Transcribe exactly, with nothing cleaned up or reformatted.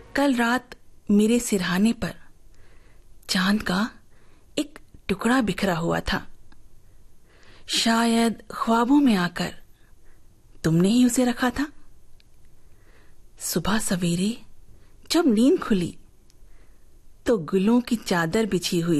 कल रात मेरे सिरहाने पर चांद का एक टुकड़ा बिखरा हुआ था। शायद ख्वाबों में आकर तुमने ही उसे रखा था। सुबह सवेरे जब नींद खुली तो गुलों की चादर बिछी हुई